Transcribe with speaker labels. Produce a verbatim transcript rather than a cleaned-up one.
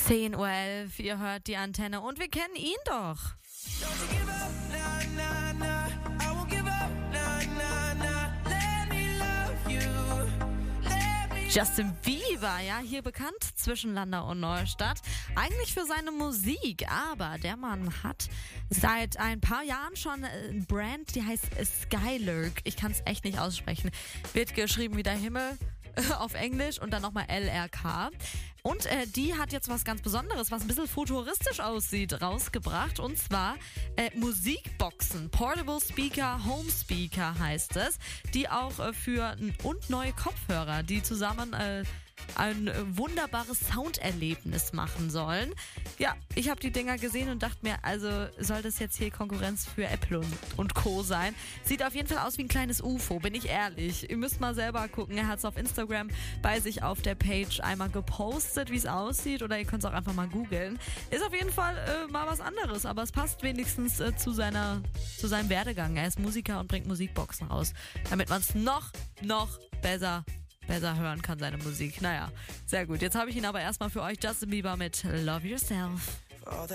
Speaker 1: zehn Uhr elf, ihr hört die Antenne und wir kennen ihn doch. Justin Bieber, ja, hier bekannt zwischen Landau und Neustadt, eigentlich für seine Musik, aber der Mann hat seit ein paar Jahren schon eine Brand, die heißt Skylark. Ich kann es echt nicht aussprechen. Wird geschrieben wie der Himmel auf Englisch und dann nochmal L R K. Und äh, die hat jetzt was ganz Besonderes, was ein bisschen futuristisch aussieht, rausgebracht. Und zwar äh, Musikboxen, Portable Speaker, Home Speaker heißt es, die auch äh, für und neue Kopfhörer, die zusammen äh, ein äh, wunderbares Sounderlebnis machen sollen. Ja, ich habe die Dinger gesehen und dachte mir, also soll das jetzt hier Konkurrenz für Apple und, und Co. sein? Sieht auf jeden Fall aus wie ein kleines U F O, bin ich ehrlich. Ihr müsst mal selber gucken. Er hat es auf Instagram bei sich auf der Page einmal gepostet, wie es aussieht, oder ihr könnt es auch einfach mal googeln. Ist auf jeden Fall äh, mal was anderes, aber es passt wenigstens äh, zu seiner, zu seinem Werdegang. Er ist Musiker und bringt Musikboxen raus, damit man es noch, noch besser besser hören kann, seine Musik. Naja, sehr gut. Jetzt habe ich ihn aber erstmal für euch, Justin Bieber mit Love Yourself.